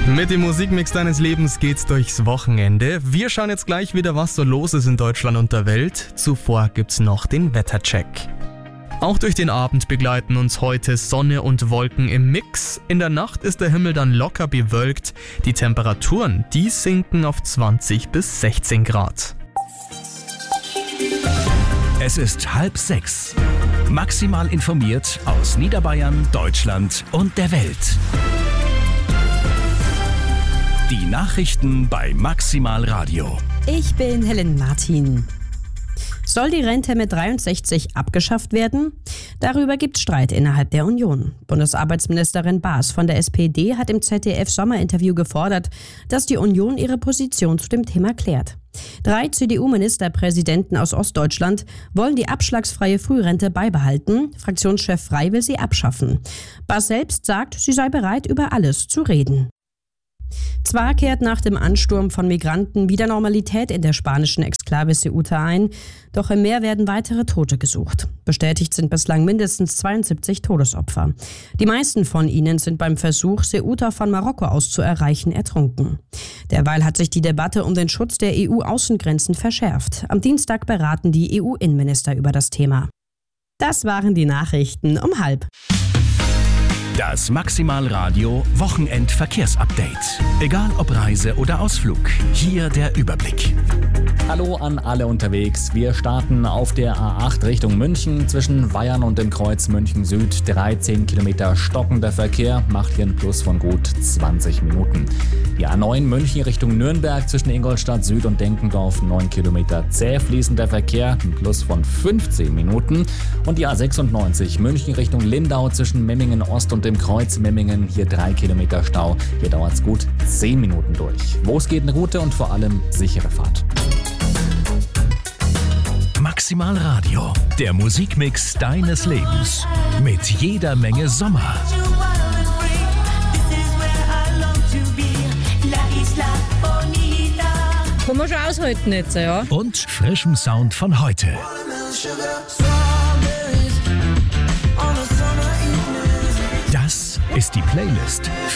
Mit dem Musikmix deines Lebens geht's durchs Wochenende. Wir schauen jetzt gleich wieder, was so los ist in Deutschland und der Welt. Zuvor gibt's noch den Wettercheck. Auch durch den Abend begleiten uns heute Sonne und Wolken im Mix. In der Nacht ist der Himmel dann locker bewölkt. Die Temperaturen, die sinken auf 20 bis 16 Grad. Es ist 5:30. Maximal informiert aus Niederbayern, Deutschland und der Welt. Die Nachrichten bei Maximal Radio. Ich bin Helen Martin. Soll die Rente mit 63 abgeschafft werden? Darüber gibt es Streit innerhalb der Union. Bundesarbeitsministerin Baas von der SPD hat im ZDF-Sommerinterview gefordert, dass die Union ihre Position zu dem Thema klärt. 3 CDU-Ministerpräsidenten aus Ostdeutschland wollen die abschlagsfreie Frührente beibehalten. Fraktionschef Frey will sie abschaffen. Baas selbst sagt, sie sei bereit, über alles zu reden. Zwar kehrt nach dem Ansturm von Migranten wieder Normalität in der spanischen Exklave Ceuta ein, doch im Meer werden weitere Tote gesucht. Bestätigt sind bislang mindestens 72 Todesopfer. Die meisten von ihnen sind beim Versuch, Ceuta von Marokko aus zu erreichen, ertrunken. Derweil hat sich die Debatte um den Schutz der EU-Außengrenzen verschärft. Am Dienstag beraten die EU-Innenminister über das Thema. Das waren die Nachrichten um 12:30. Das Maximal Radio Wochenendverkehrsupdate. Egal ob Reise oder Ausflug, hier der Überblick. Hallo an alle unterwegs. Wir starten auf der A8 Richtung München. Zwischen Weyern und dem Kreuz München Süd 13 Kilometer stockender Verkehr, macht hier einen Plus von gut 20 Minuten. Die A9 München Richtung Nürnberg zwischen Ingolstadt Süd und Denkendorf 9 Kilometer zäh fließender Verkehr, ein Plus von 15 Minuten. Und die A96 München Richtung Lindau zwischen Memmingen Ost und dem Kreuz Memmingen, hier 3 Kilometer Stau. Hier dauert es gut 10 Minuten durch. Wo es geht, eine gute und vor allem sichere Fahrt. Maximal Radio, der Musikmix deines Lebens. Mit jeder Menge Sommer. Kann man schon aushalten jetzt, ja? Und frischem Sound von heute. Das ist die Playlist